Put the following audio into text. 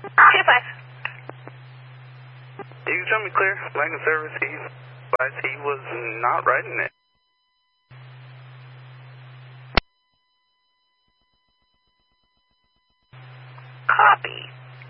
2-5. You can show me clear. Lincoln service, he was not writing it. Copy.